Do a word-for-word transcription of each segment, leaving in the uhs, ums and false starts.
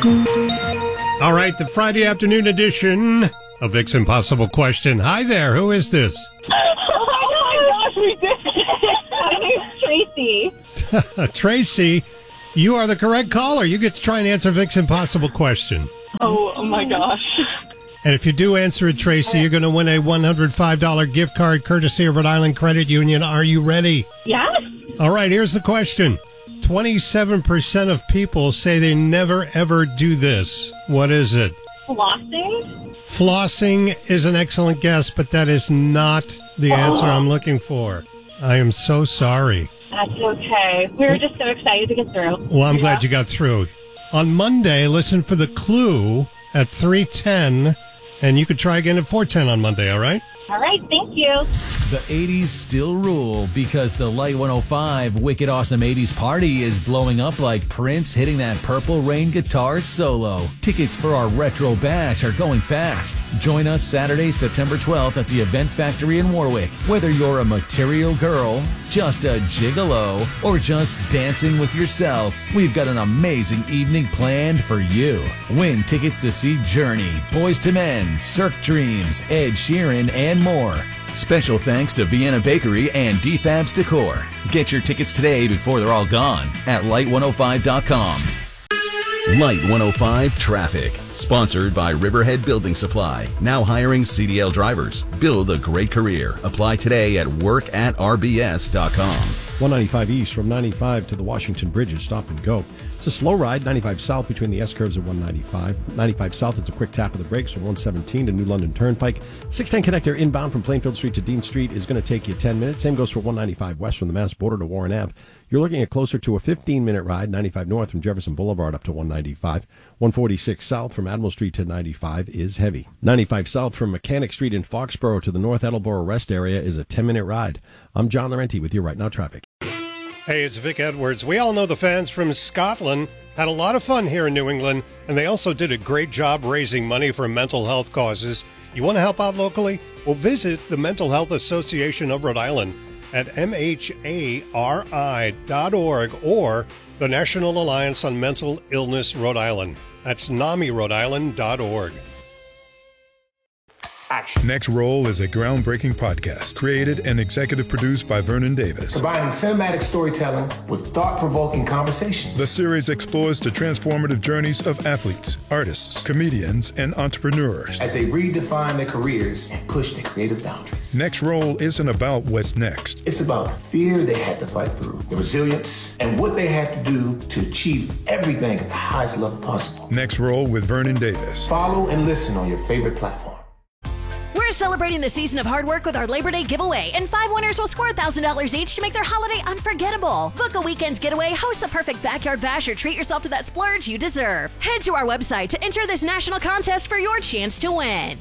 All right, the Friday afternoon edition of Vic's Impossible Question. Hi there, who is this? Oh my gosh, we did it! My name's Tracy. Tracy, you are the correct caller. You get to try and answer Vic's Impossible Question. Oh, oh my gosh. And if you do answer it, Tracy, you're going to win a one hundred five dollars gift card courtesy of Rhode Island Credit Union. Are you ready? Yes. All right, here's the question. twenty-seven percent of people say they never, ever do this. What is it? Flossing? Flossing is an excellent guess, but that is not the answer I'm looking for. I am so sorry. That's okay. We were just so excited to get through. Well, I'm yeah. glad you got through. On Monday, listen for the clue at three ten, and you could try again at four ten on Monday, all right? All right, thank you. The eighties still rule because the Light one oh five Wicked Awesome eighties Party is blowing up like Prince hitting that Purple Rain guitar solo. Tickets for our Retro Bash are going fast. Join us Saturday, September twelfth at the Event Factory in Warwick. Whether you're a material girl, just a gigolo, or just dancing with yourself, we've got an amazing evening planned for you. Win tickets to see Journey, Boys to Men, Cirque Dreams, Ed Sheeran, and more. Special thanks to Vienna Bakery and D Fabs Decor. Get your tickets today before they're all gone at light one oh five dot com. Light one oh five Traffic. Sponsored by Riverhead Building Supply. Now hiring C D L drivers. Build a great career. Apply today at work at r b s dot com. one ninety-five East from ninety-five to the Washington Bridge is stop and go. It's a slow ride, ninety-five South between the S-curves at one ninety-five. ninety-five South, it's a quick tap of the brakes from one seventeen to New London Turnpike. six ten connector inbound from Plainfield Street to Dean Street is going to take you ten minutes. Same goes for one ninety-five West from the Mass border to Warren Avenue. You're looking at closer to a fifteen-minute ride, ninety-five North from Jefferson Boulevard up to one ninety-five. one forty-six South from Admiral Street to ninety-five is heavy. ninety-five South from Mechanic Street in Foxborough to the North Attleboro Rest Area is a ten-minute ride. I'm John Laurenti with your Right Now Traffic. Hey, it's Vic Edwards. We all know the fans from Scotland had a lot of fun here in New England, and they also did a great job raising money for mental health causes. You want to help out locally? Well, visit the Mental Health Association of Rhode Island at m h a r i dot org or the National Alliance on Mental Illness Rhode Island. That's nami rhode island dot org. Action. Next Roll is a groundbreaking podcast created and executive produced by Vernon Davis. Combining cinematic storytelling with thought-provoking conversations. The series explores the transformative journeys of athletes, artists, comedians, and entrepreneurs as they redefine their careers and push their creative boundaries. Next Roll isn't about what's next. It's about the fear they had to fight through, the resilience, and what they had to do to achieve everything at the highest level possible. Next Roll with Vernon Davis. Follow and listen on your favorite platform. We're celebrating the season of hard work with our Labor Day giveaway, and five winners will score one thousand dollars each to make their holiday unforgettable. Book a weekend getaway, host a perfect backyard bash, or treat yourself to that splurge you deserve. Head to our website to enter this national contest for your chance to win.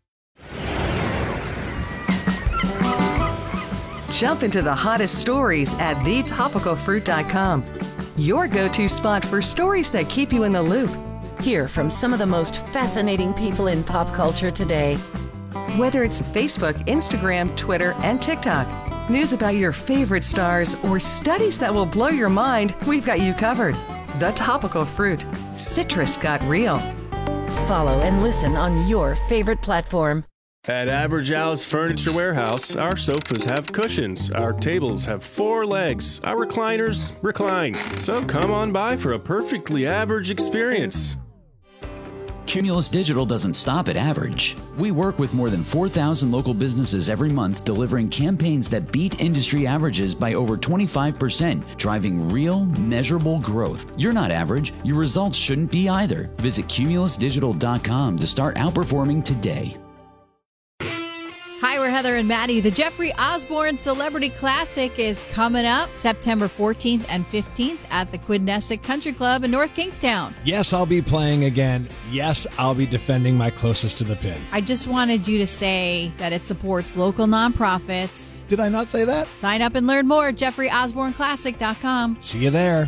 Jump into the hottest stories at the topical fruit dot com. Your go-to spot for stories that keep you in the loop. Hear from some of the most fascinating people in pop culture today. Whether it's Facebook, Instagram, Twitter, and TikTok, news about your favorite stars, or studies that will blow your mind, we've got you covered. The Topical Fruit. Citrus got real. Follow and listen on your favorite platform. At Average Al's Furniture Warehouse, our sofas have cushions, our tables have four legs, our recliners recline. So come on by for a perfectly average experience. Cumulus Digital doesn't stop at average. We work with more than four thousand local businesses every month, delivering campaigns that beat industry averages by over twenty-five percent, driving real, measurable growth. You're not average. Your results shouldn't be either. Visit cumulus digital dot com to start outperforming today. Hi, we're Heather and Maddie. The Jeffrey Osborne Celebrity Classic is coming up September fourteenth and fifteenth at the Quidnessick Country Club in North Kingstown. Yes, I'll be playing again. Yes, I'll be defending my closest to the pin. I just wanted you to say that it supports local nonprofits. Did I not say that? Sign up and learn more at jeffrey osborne classic dot com. See you there.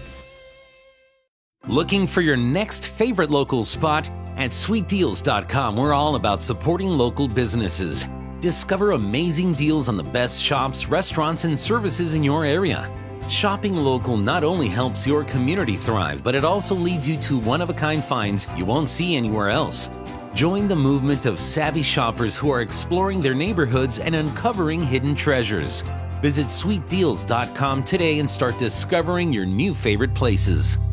Looking for your next favorite local spot? At sweet deals dot com, we're all about supporting local businesses. Discover amazing deals on the best shops, restaurants, and services in your area. Shopping local not only helps your community thrive, but it also leads you to one-of-a-kind finds you won't see anywhere else. Join the movement of savvy shoppers who are exploring their neighborhoods and uncovering hidden treasures. Visit sweet deals dot com today and start discovering your new favorite places.